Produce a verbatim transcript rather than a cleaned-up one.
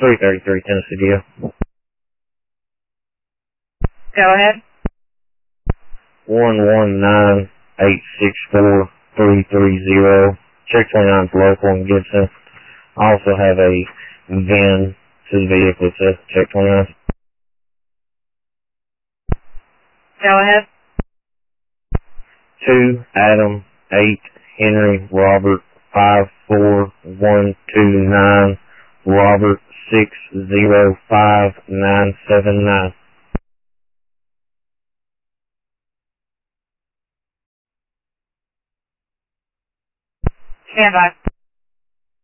three thirty-three Tennessee View. Go ahead. one one nine eight six four three three zero. Check twenty-nine's local in Gibson. I also have a V I N to the vehicle. It says check twenty-nine. Go ahead. two Adam eight Henry Robert five four one two nine Robert six zero five nine seven nine. Stand by.